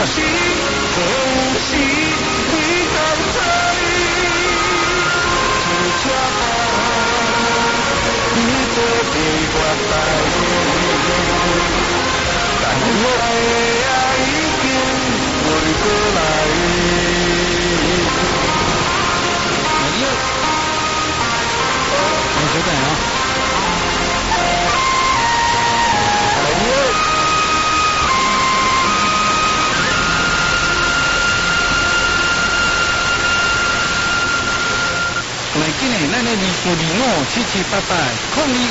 是可惜你刚才只差你做给我带，但我的爱已经回过来。 学长啊。来，今日咱的24257788，控理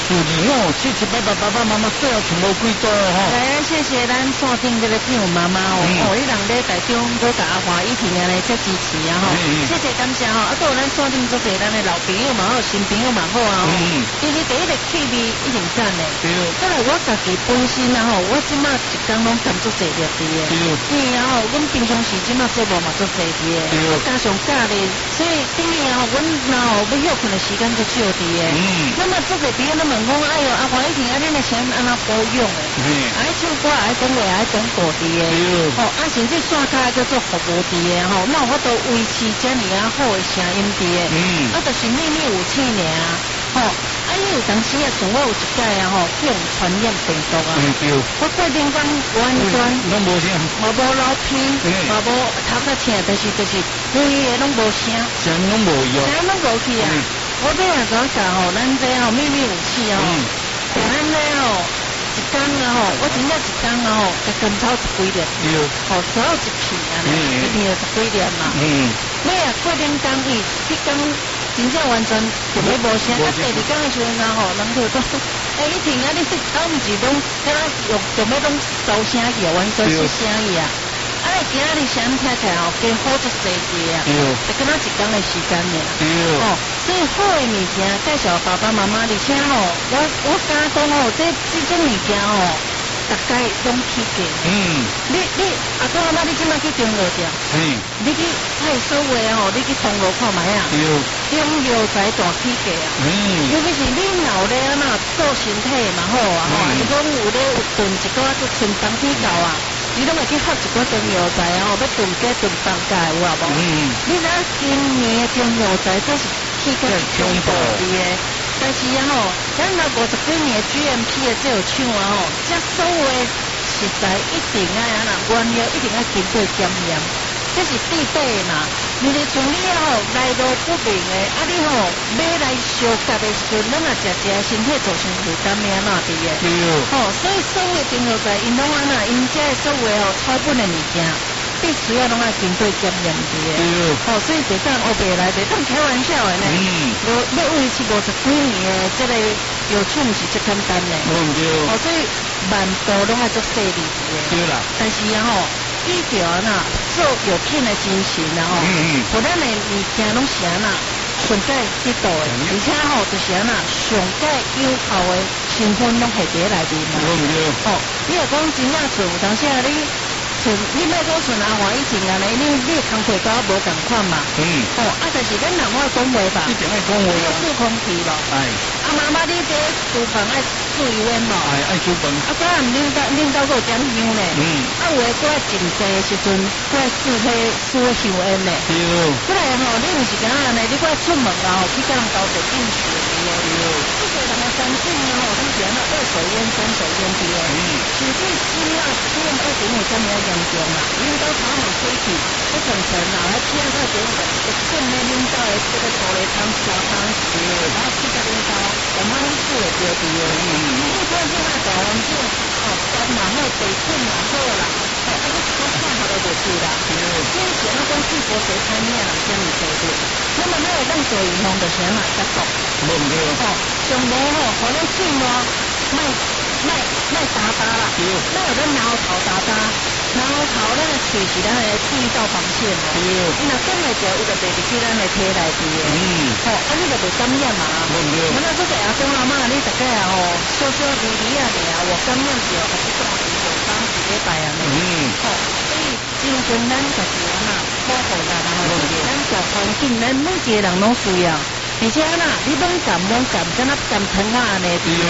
24257788，爸爸妈妈最后全部归多哦。 来，谢谢咱锁定这个听妈妈哦，哦，你人咧台中搁甲阿华一平安尼遮支持啊吼，谢谢感谢吼，啊，搁有咱锁定做侪咱的老朋友嘛好，新朋友嘛好啊吼，其实第一个气味一定赞的，再来我家己本身啊吼，我即马一工拢干做侪粒的，因为啊吼，阮平常时即马节目嘛做侪的，加上假日，所以等于啊，阮然后要休困的时间就少啲的。那么做侪朋友都问讲，哎呦，阿华一平啊，你那先安那保养的？爱唱歌，爱讲话，爱讲道理的。哦，啊，甚至线下叫做服务的吼，那我都维持遮尔啊好的声音的。啊，就是秘密武器尔。吼，啊，伊有当时啊，像我有一届啊吼，用传染病毒啊。我过顶讲完全拢无声， 嘛无流鼻，嘛无头壳青，就是规个拢无声， 声拢无用， 声拢无去啊。我这样讲讲吼，咱这吼秘密武器吼，咱这吼一缸啊吼，我真正一缸啊吼，甲根草一几粒，吼只要一片啊，一片就十几粒嘛。尾啊过顶缸伊，迄缸真正完全就没无声，啊第二缸的时阵啊吼，人就讲，一平啊，你草毋是拢，敢若用就要拢收声去啊，完全失声去啊。啊！今仔日声听起来哦，加好足侪个啊，就敢若一工的时间尔。哦，所以好的物件介绍爸爸妈妈，而且吼，我敢讲哦，这种物件哦，大概拢起价。你阿公阿妈，你即摆去中药店，你去派所话吼，你去通路看卖啊。中药材大起价啊。尤其是你老咧啊那做身体嘛好啊吼，你讲有咧炖一个做春冬天到啊。你拢会去喝一寡中药材啊，要炖鸡炖饭家有啊无？你知今年的中药材这是起价是恐怖的，但是啊吼，咱那50几年 GMP 的这有厂啊吼，这所有的食材一定爱啊啦，原料一定爱经过检验，这是必备的嘛。你像你吼来路不明的，啊你吼买来烧夹的时阵，咱若食身体造成负担的安怎的个？吼，所以所有中药材因拢安那，因这所有吼草本的物件，必须要拢爱经过检验的。吼，所以袂当黑白来，袂当开玩笑的呢。要维持50几年的这个药厂是最简单的。哦，所以万道拢爱做细腻的。对啦。但是啊吼。伊着啊呐，做药品的精神啊吼，互咱的物件拢是啊呐，上界得到的，而且吼就是啊呐，上界有效的成分拢系伫内面嘛。哦，你若讲真正纯，有当时啊你莫讲纯阿华以前安尼，你工课甲我无共款嘛。哦，啊，但是咱人爱讲话吧， 一定爱讲话啊。 注空气咯。啊妈妈，你这厨房爱注意温咯。 爱煮饭。啊， 早暗恁兜个有点香呢。啊，有诶过来真济诶时阵，过来试香烟呢。过来吼，你毋是讲安尼，你过来出门啊吼，去甲人交际应酬的。这个人的相信啊吼，你是安那二手烟、三手烟的。实际是啊，PM2.5真么严重啦？恁兜头毛吹气，不整层啊，还PM2.5会顺咧恁兜的这个土地汤、沙汤，然后去甲恁兜，慢慢你煮会着的。你看现在大环境哦，山嘛好，地震嘛好啦，哦，啊你我看下都袂去啦。以前那讲去国谁开面啦，什么程度？那么那个当做银行就是安那接触。哦，上无吼，可能水咯，卖打啦，那有咱挠头打，挠头咱的喙是咱的气道防线咯。伊若讲会着，伊就袂入去咱的体内底的。吼，啊你就袂感染嘛。咱那做者阿公阿妈，你大概啊吼，小小滴滴啊尔，我感染着，还是讲是有3、4礼拜啊呢。吼，所以真正咱就是安那保护咱，然后就是咱大环境，咱每一个人拢需要。而且啊，你猛感，敢若甘藤啊安尼。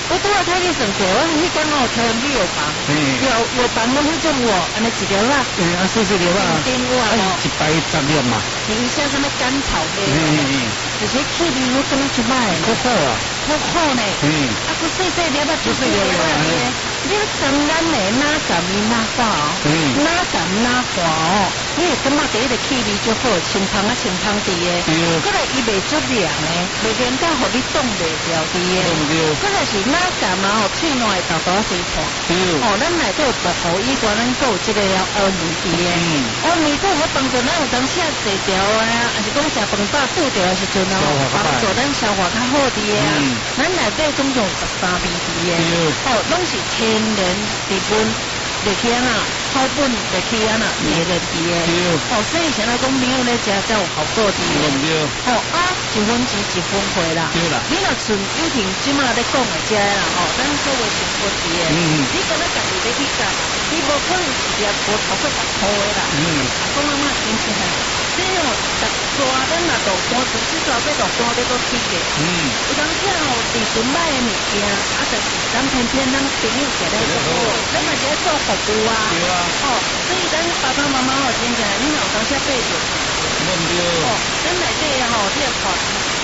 我拄啊睇你上过，我迄间哦台湾旅游房，有房拢迄种哦，安尼一条啦， 四条啊，一排10粒嘛， 有一些什么甘草的，就是气味我感觉出歹， 好好啊， 好好呢，啊，佮细细粒啊，细粒啊，你感染的哪感伊哪花哦，哪感哪花哦，你会感觉第一个气味就好，清香啊清香地的，过来伊袂足凉的，袂凉到互你冻袂掉地的，过来是哪感嘛吼，喙内会豆豆水泡，哦，咱内底有薄荷以外，咱还有这个欧米地的，欧米都有帮助咱有当时啊坐掉啊，还是讲食饭饱肚着的时阵哦，帮助咱消化较好地的啊，咱内底总共13味地的，哦，拢是天然成分。落去啊，草本落去啊呐，热热地的。哦，所以现在讲朋友咧食才有效果地的。哦啊，1分钱1分货啦。对啦。你若像友婷即马咧讲的遮啦，哦，咱所谓成分地的，你敢若家己咧去夹，你无可能一粒无超过10块的啦。讲妈妈真正，这哦，大咱若落单，至少要落单咧都起的。有当时哦，利润歹的物件，啊，就是咱偏偏咱朋友食咧做好，咱嘛是咧做服务啊。对啊。哦，所以咱爸爸妈妈哦，真正你若有当时买着，哦，咱内底吼，你个看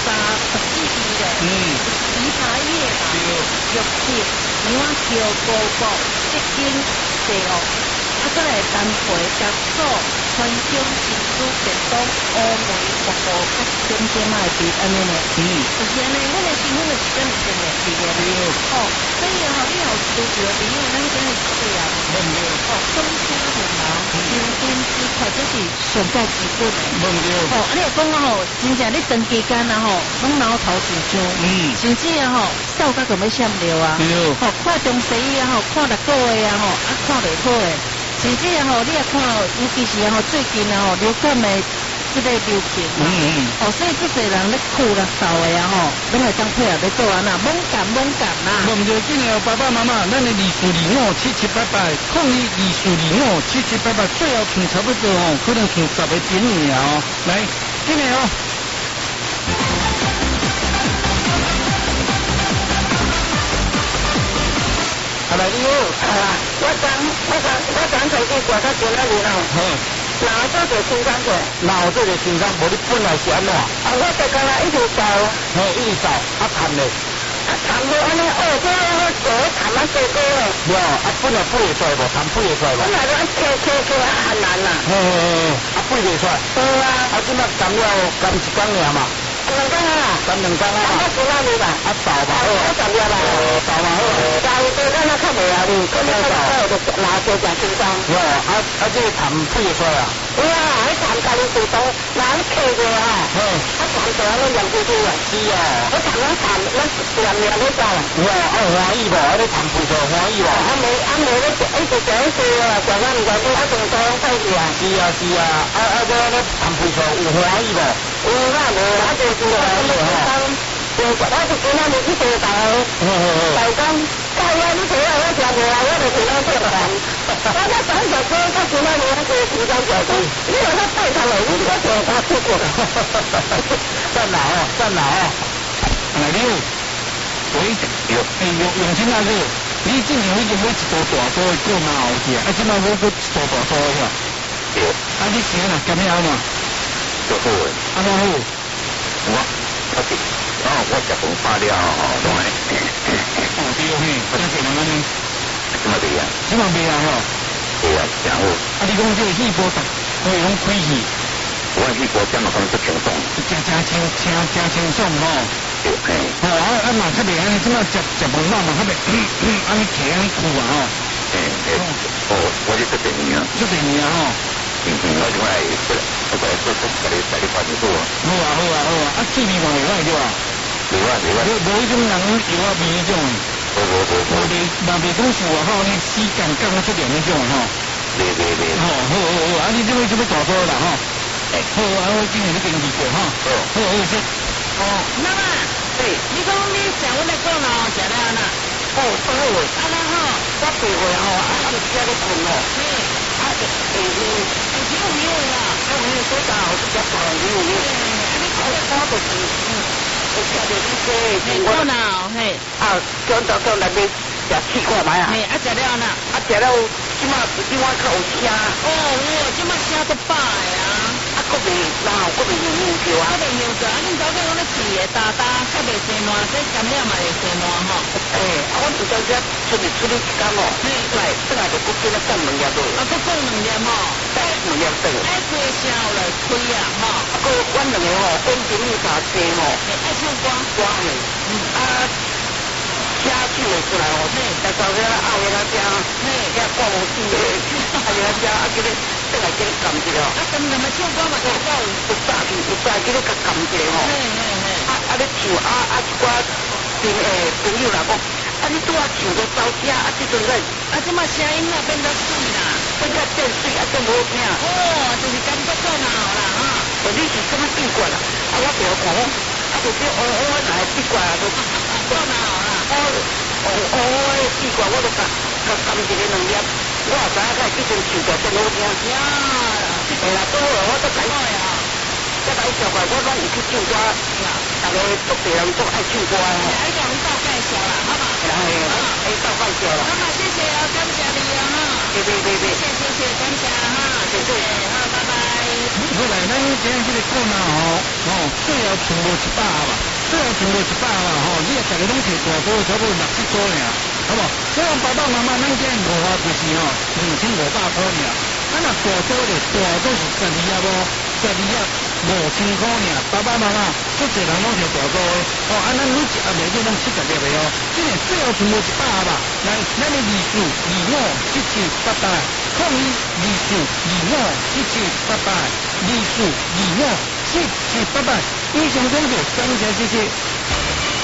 3、14支的，枇杷叶啦，玉叶、牛蛙桥、菇菇、结晶、地哦。啊，再来丹皮、甘草、川芎、珍珠、电东、乌梅、薄荷、较点点啊味安尼呢。就是安尼，阮的身份就是这么真的味的。哦，所以吼，你有需求的朋友，咱真是对啊。哦，中车很忙，优先之快，这是上盖基本的。哦，啊，你讲吼，真正你长期间啊吼，拢脑头紧张，甚至啊吼，扫甲个要闪尿啊。哦，看中西医啊吼，看6个月啊吼，啊看袂好诶。甚至啊吼，你也看，尤其是啊吼，最近啊吼，流感的这个流行嘛，哦，所以这些人咧哭啦、扫的啊吼，拢会当配合咧做啊呐，猛感啦。 唔着紧哦，爸爸妈妈，咱的24257788，0224257788，最后剩差不多哦，可能剩10个点尔哦，来，紧的哦。 你好，我刚才去挂到电脑里了。哪做着轻伤过？ 哪有做着轻伤？无你本来是安怎？ 我就讲啦，一直扫。 一直扫，弹嘞。 弹无安尼，这我做弹啊做过嘞。 有，本来配会出来无？弹配会出来无？ 本来我切很难啦。 配袂出来。 对啊。 即摆干了干1工尔嘛。 2工啊。 干2工啊。 我做哪里吧？ 扫吧。 我扫了吧。 扫嘛好。 扫对，咱那较袂啊哩，咁你扫就拿做正轻松。 有，这个弹配会出来啊。 对啊，迄弹家己自动，拿去摕过啊。弹做安尼用出去啊。 是啊。 我弹，念你走啊。 有，欢喜无？你弹配出欢喜无？ 没咧，一直讲说啊，讲咱唔讲你一定多费事啊。 是啊，这咧弹配出有欢喜无？ 有啦，无啦，就是讲你我是今仔日去做大讲，教我你做啊，我食无啊，我就做咱做饭。我在讲着说，到今仔日我做时间做工，你若他带上来，你我做他出过。 赞啦哦！来你有，喂，用心那个，你之前已经买一包大包的过嘛后去啊，即摆我搁一包大包的对。你吃啦，甘样嘛？ 就好诶。 安怎好？ 我食饭饱了吼，拢安尼。 对嘿，真是人安尼。 即嘛袂啊？ 即嘛袂啊吼？ 对啊，真好。 你讲这个气波大，可以讲开气。 我气波怎么讲都轻松。 真轻松吼。 对嘿。 嘛较袂安尼，即嘛食饭嘛较袂安尼气安尼苦啊吼。 我是做第二啊。 做第二啊吼。 我另外我带你发展做啊。 好啊，气味嘛袂歹对吧？ 袂歹。 无迄种人油啊味迄种。无袂讲腐啊吼，你死干出点那种吼。 袂。 好，你这位就要大包啦吼。好，我今年你跟你过哈。好，先。 妈妈，对，你讲你食阮的果咯，食了安那？ 3月， 安那吼， 我4月吼，就食咧困咯。 有啦， 所以大后就食大鱼。 你讲的花就是。 听到你说嘿，够哪嘿， 啊，叫内面食试看卖啊。 嘿，啊食了呐， 啊食了，即马是另外较有声。 哦，即马声都摆啊。 啊，佫袂，然后佫袂用着啊。 袂用着，啊，恁早起我咧饲的大，较袂生烂，这干了嘛会生烂吼。 啊，我拄到遮出去一工哦，来，转来就佫叫咧讲2粒落。 啊，佫讲2粒吼， 再2粒转。 爱开声来开啊吼。 啊，佫阮2个吼，讲朋友查济吼。 爱唱歌。 歌嘿。啊，车手会出来吼，但是后尾后尾那遮，遐挂无死的，啊，遐遮啊，叫你转来叫你撳一下。 啊，咁你咪唱歌嘛，唱歌。 有早叫你甲撳一下吼。啊，你唱啊一寡朋友啦讲，啊你拄啊唱着走车，啊即阵个， 啊即马声音啊变得水啦， 变较变水啊变无听。 哦，就是感觉够闹啦哈。 你是什么变卦啦？啊我就讲，啊就叫我来变卦啊，就够闹啦。 我变卦我就甲撳一个2粒，我也知影甲即阵唱着变好听。 呀， 嘿啦，拄好我都知。再来小怪，我拢有去唱歌，大家足侪人都爱唱歌啊。 来讲到介绍啦，好不好？ 哎，到介绍啦。 好嘛，谢谢哦，感谢你哦哈。 对。 谢谢，感谢哈，谢谢，好，拜拜。 后来咱今日这个股嘛最后全部100吧，最后全部100啦你也大家拢摕大波，差不多60组尔，好不好？这样爸爸妈妈，咱今日5花就是2500块尔。啊，若大组咧，大组是12啊5,000块尔。爸爸妈妈，足侪人拢摕大组的，啊，咱每一盒内底拢70粒的这个最后全部100吧。来，咱的字数257788，控一字数257788，字数257788。以上讲就感谢谢谢。